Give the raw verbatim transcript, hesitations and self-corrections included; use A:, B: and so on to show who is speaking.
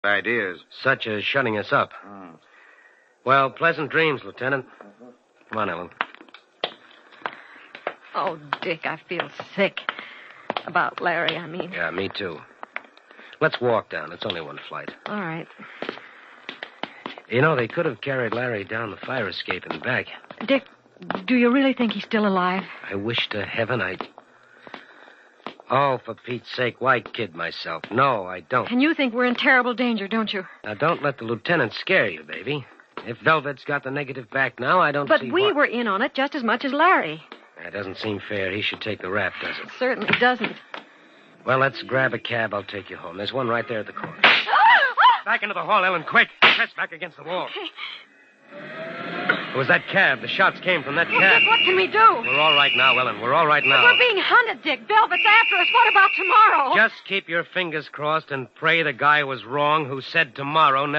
A: Ideas.
B: Such as shutting us up.
A: Hmm.
B: Well, pleasant dreams, Lieutenant. Come on, Ellen.
C: Oh, Dick, I feel sick. About Larry, I mean.
B: Yeah, me too. Let's walk down. It's only one flight.
C: All right.
B: You know, they could have carried Larry down the fire escape and back.
C: Dick, do you really think he's still alive?
B: I wish to heaven I... Oh, for Pete's sake, why kid myself? No, I don't.
C: And you think we're in terrible danger, don't you?
B: Now, don't let the lieutenant scare you, baby. If Velvet's got the negative back now, I don't
C: but
B: see
C: we
B: why...
C: were in on it just as much as Larry.
B: That doesn't seem fair. He should take the rap, does it?
C: It certainly doesn't.
B: Well, let's grab a cab. I'll take you home. There's one right there at the corner. Back into the hall, Ellen, quick. Press back against the wall. It was that cab. The shots came from that
C: Well,
B: cab.
C: Dick, what can we do?
B: We're all right now, Ellen. We're all right now.
C: But we're being hunted, Dick. Velvet's after us. What about tomorrow?
B: Just keep your fingers crossed and pray the guy was wrong who said tomorrow never...